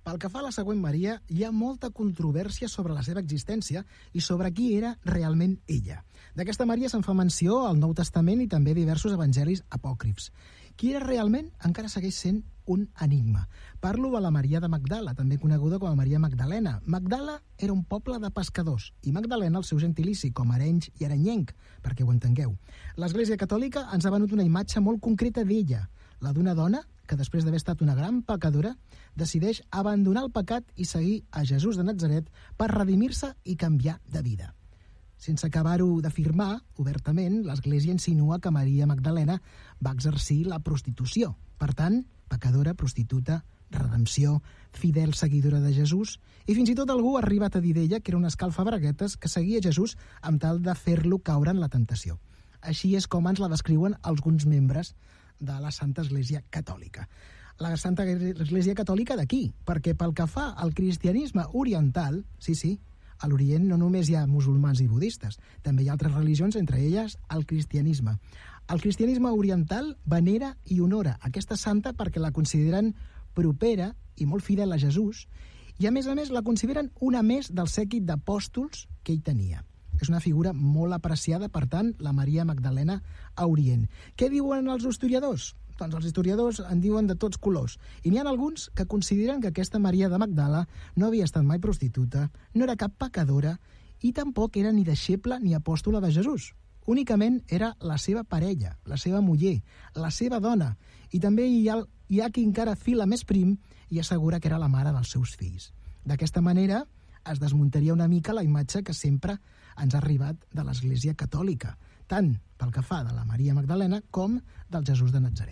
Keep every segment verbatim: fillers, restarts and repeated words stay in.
Pel que fa a la següent Maria, hi ha molta controvèrsia sobre la seva existència i sobre qui era realment ella. D'aquesta Maria se'n fa menció al Nou Testament i també diversos evangelis apòcrifs. Qui era realment encara segueix sent un enigma. Parlo de la Maria de Magdala, també coneguda com a Maria Magdalena. Magdala era un poble de pescadors i Magdalena el seu gentilici, com arenys i arenyenc, perquè ho entengueu. L'Església Catòlica ens ha venut una imatge molt concreta d'ella, la d'una dona que després d'haver estat una gran pecadora decideix abandonar el pecat i seguir a Jesús de Natzaret per redimir-se i canviar de vida. Sense acabar-ho d'afirmar obertament, l'Església insinua que Maria Magdalena va exercir la prostitució. Per tant, pecadora, prostituta, redempció, fidel seguidora de Jesús, i fins i tot algú ha arribat a dir d'ella que era una escalfabraguetes que seguia Jesús amb tal de fer-lo caure en la tentació. Així és com ens la descriuen alguns membres de la Santa Església Catòlica. La Santa Església Catòlica d'aquí, perquè pel que fa al cristianisme oriental, sí, sí, a l'Orient no només hi ha musulmans i budistes, també hi ha altres religions, entre elles el cristianisme. El cristianisme oriental venera i honora aquesta santa perquè la consideren propera i molt fidel a Jesús, i a més a més la consideren una més del sèquit d'apòstols que ell tenia. És una figura molt apreciada, per tant, la Maria Magdalena a Orient. Què diuen els historiadors? Doncs els historiadors en diuen de tots colors. I n'hi ha alguns que consideren que aquesta Maria de Magdala no havia estat mai prostituta, no era cap pecadora i tampoc era ni deixeble ni apòstola de Jesús. Únicament era la seva parella, la seva muller, la seva dona. I també hi ha, hi ha qui encara fila més prim i assegura que era la mare dels seus fills. D'aquesta manera es desmuntaria una mica la imatge que sempre ens ha arribat de l'Església Catòlica, tant pel que fa de la Maria Magdalena com del Jesús de Natzaret.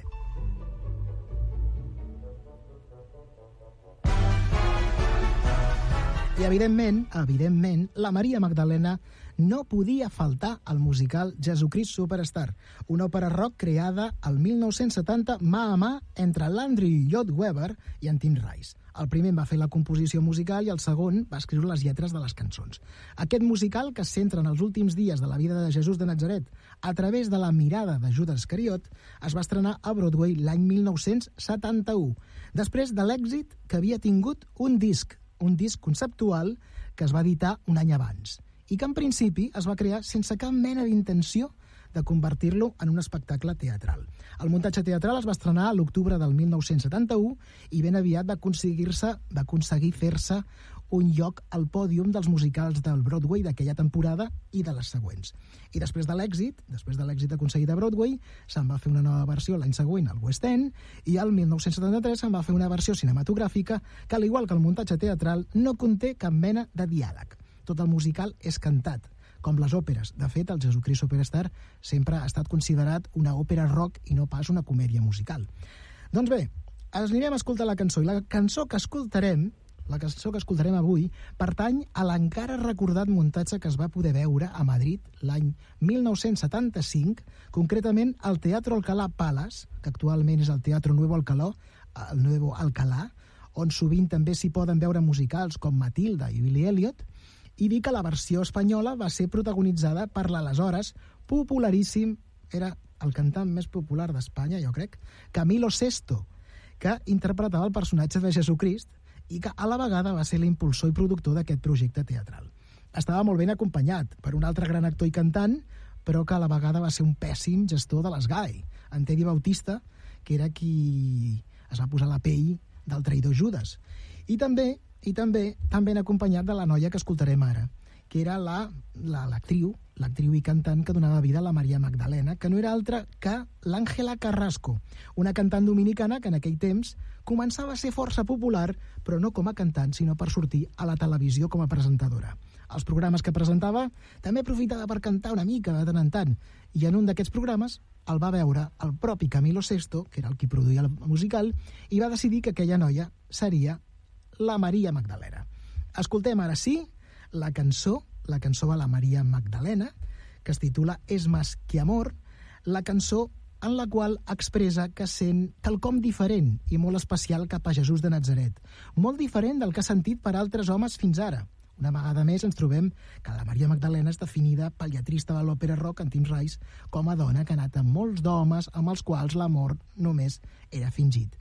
I evidentment, evidentment, la Maria Magdalena no podia faltar al musical Jesucrist Superstar, una òpera rock creada el mil nou-cents setanta mà a mà entre l'Andrew Lloyd Webber i en Tim Rice. El primer va fer la composició musical i el segon va escriure les lletres de les cançons. Aquest musical, que es centra en els últims dies de la vida de Jesús de Natzaret a través de la mirada de Judas Iscariot, es va estrenar a Broadway l'any mil nou-cents setanta-u, després de l'èxit que havia tingut un disc, un disc conceptual que es va editar un any abans i que en principi es va crear sense cap mena d'intenció de convertir-lo en un espectacle teatral. El muntatge teatral es va estrenar a l'octubre del mil nou-cents setanta-u i ben aviat va aconseguir-se, va aconseguir fer-se un lloc al pòdium dels musicals del Broadway d'aquella temporada i de les següents. I després de l'èxit, després de l'èxit aconseguit a Broadway, se'n va fer una nova versió l'any següent al West End i al mil nou-cents setanta-tres se'n va fer una versió cinematogràfica que, al igual que el muntatge teatral, no conté cap mena de diàleg. Tot el musical és cantat, com les òperes. De fet, el Jesucrist Superstar sempre ha estat considerat una òpera rock i no pas una comèdia musical. Doncs bé, ens anirem a escoltar la cançó, i la cançó que escoltarem, la cançó que escoltarem avui, pertany a l'encara recordat muntatge que es va poder veure a Madrid l'any mil nou-cents setanta-cinc, concretament al Teatro Alcalá Palace, que actualment és el Teatro Nuevo Alcalá, el Nuevo Alcalá, on sovint també s'hi poden veure musicals com Matilda i Billy Elliot, i dir que la versió espanyola va ser protagonitzada per l'aleshores popularíssim, era el cantant més popular d'Espanya, jo crec, Camilo Sesto, que interpretava el personatge de Jesucrist i que a la vegada va ser l'impulsor i productor d'aquest projecte teatral. Estava molt ben acompanyat per un altre gran actor i cantant, però que a la vegada va ser un pèssim gestor de l'Esgai, en Teddy Bautista, que era qui es va posar la pell del traïdor Judas. I també i també tan ben acompanyat de la noia que escoltarem ara, que era la, la, l'actriu, l'actriu i cantant que donava vida a la Maria Magdalena, que no era altra que l'Àngela Carrasco, una cantant dominicana que en aquell temps començava a ser força popular, però no com a cantant, sinó per sortir a la televisió com a presentadora. Els programes que presentava també aprofitava per cantar una mica de tant en tant, i en un d'aquests programes el va veure el propi Camilo Sesto, que era el qui produïa el musical, i va decidir que aquella noia seria la Maria Magdalena. Escoltem ara sí la cançó, la cançó a la Maria Magdalena, que es titula És más que amor, la cançó en la qual expressa que sent quelcom diferent i molt especial cap a Jesús de Natzaret, molt diferent del que ha sentit per altres homes fins ara. Una vegada més ens trobem que la Maria Magdalena és definida pel lletrista de l'òpera rock, en Tim Rice, com a dona que ha anat amb molts d'homes amb els quals l'amor només era fingit.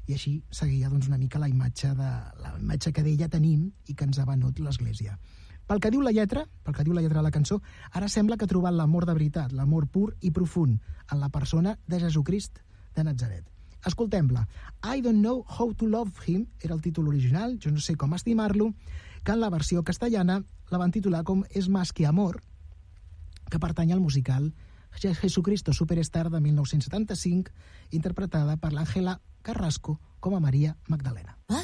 i així seguia doncs, una mica la imatge, de, la imatge que d'ella tenim i que ens ha venut l'Església. Pel que diu la lletra, pel que diu la lletra de la cançó, ara sembla que ha trobat l'amor de veritat, l'amor pur i profund, en la persona de Jesucrist de Natzaret. Escoltem-la. I don't know how to love him, era el títol original, jo no sé com estimar-lo, que en la versió castellana la van titular com És más que amor, que pertany al musical Jesucristo Superstar de mil nou-cents setanta-cinc, interpretada per l'Àngela Carrasco com a Maria Magdalena.